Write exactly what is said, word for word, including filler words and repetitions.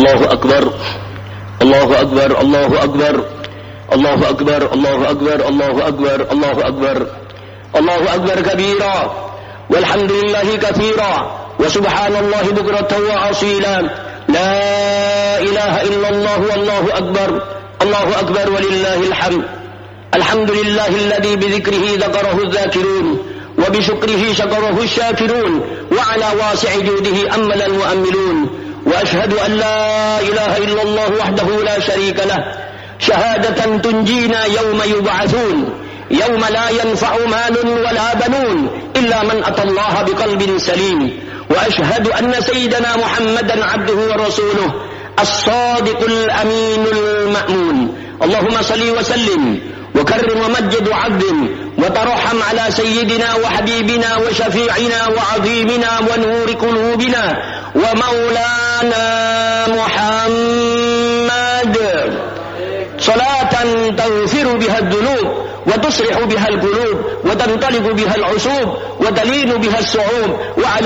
الله أكبر الله أكبر الله أكبر الله أكبر الله أكبر الله أكبر الله أكبر الله أكبر كبيرا والحمد لله كثيرا وسبحان الله بكرة وأصيلا لا إله إلا الله والله أكبر الله أكبر ولله الحمد. الحمد لله الذي بذكره ذكره الذاكرون وبشكره شكره الشاكرون وعلى واسع جوده أمل المؤملون. وأشهد أن لا إله إلا الله وحده لا شريك له شهادة تنجينا يوم يبعثون يوم لا ينفع مال ولا بنون إلا من أتى الله بقلب سليم. وأشهد أن سيدنا محمدا عبده ورسوله الصادق الأمين المأمون. اللهم صل وسلم وكرم ومجد وعظم وترحم على سيدنا وحبيبنا وشفيعنا وعظيمنا ونور قلوبنا ومولانا محمد صلاة تغفر بها الذنوب وتصلح بها القلوب وتنطلق بها العصوب وتلين بها الصعوب وعلى